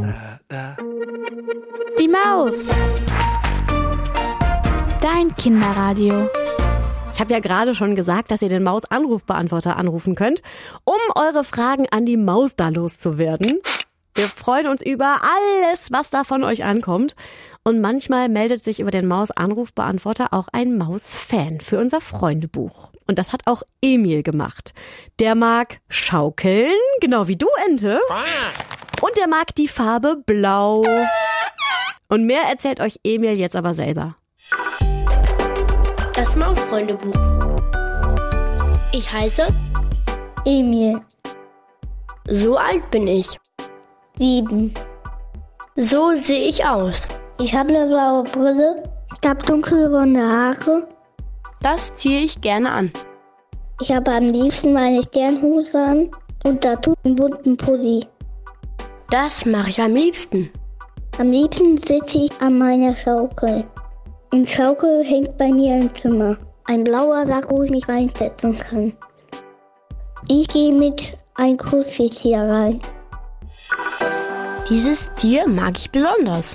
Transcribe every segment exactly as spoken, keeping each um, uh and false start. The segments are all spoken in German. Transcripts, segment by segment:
Die Maus. Dein Kinderradio. Ich habe ja gerade schon gesagt, dass ihr den Maus-Anrufbeantworter anrufen könnt, um eure Fragen an die Maus da loszuwerden. Wir freuen uns über alles, was da von euch ankommt. Und manchmal meldet sich über den Maus-Anrufbeantworter auch ein Maus-Fan für unser Freundebuch. Und das hat auch Emil gemacht. Der mag schaukeln, genau wie du, Ente. Und der mag die Farbe Blau. Und mehr erzählt euch Emil jetzt aber selber. Das Mausfreundebuch. Ich heiße Emil. So alt bin ich. Sieben. So sehe ich aus. Ich habe eine blaue Brille. Ich habe dunkelblonde Haare. Das ziehe ich gerne an. Ich habe am liebsten meine Sternhose an und dazu einen bunten Pulli. Das mache ich am liebsten. Am liebsten sitze ich an meiner Schaukel. Eine Schaukel hängt bei mir im Zimmer. Ein blauer Sack, wo ich mich reinsetzen kann. Ich gehe mit einem Kuscheltier rein. Dieses Tier mag ich besonders.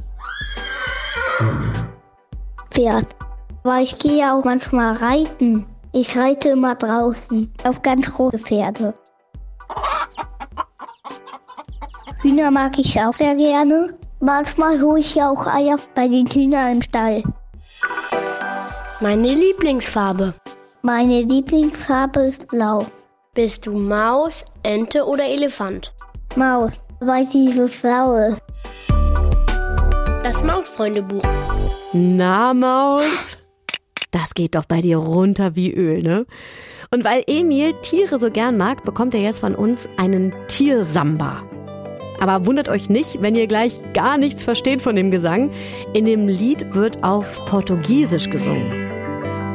Pferd. Aber ich gehe auch manchmal reiten. Ich reite immer draußen auf ganz große Pferde. Hühner mag ich auch sehr gerne. Manchmal hole ich auch Eier bei den Hühnern im Stall. Meine Lieblingsfarbe. Meine Lieblingsfarbe ist blau. Bist du Maus, Ente oder Elefant? Maus, weil sie so schlau ist. Das Mausfreundebuch. Na, Maus? Das geht doch bei dir runter wie Öl, ne? Und weil Emil Tiere so gern mag, bekommt er jetzt von uns einen Tiersamba. Aber wundert euch nicht, wenn ihr gleich gar nichts versteht von dem Gesang. In dem Lied wird auf Portugiesisch gesungen.